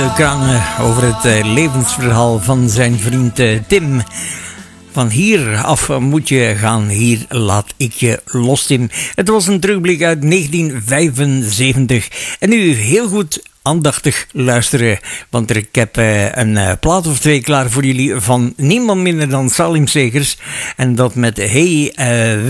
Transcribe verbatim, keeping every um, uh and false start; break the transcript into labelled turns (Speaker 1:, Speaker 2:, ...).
Speaker 1: Kranen over het uh, levensverhaal van zijn vriend uh, Tim. Van hier af moet je gaan, hier laat ik je los, Tim. Het was een terugblik uit negentien vijfenzeventig. En nu heel goed aandachtig luisteren, want ik heb uh, een uh, plaat of twee klaar voor jullie van niemand minder dan Salim Segers. En dat met Hey... Uh,